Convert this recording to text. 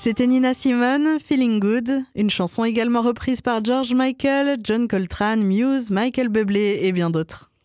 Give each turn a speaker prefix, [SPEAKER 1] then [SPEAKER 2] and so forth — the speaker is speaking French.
[SPEAKER 1] C'était Nina Simone, Feeling Good, une chanson également reprise par George Michael, John Coltrane, Muse, Michael Bublé et bien d'autres.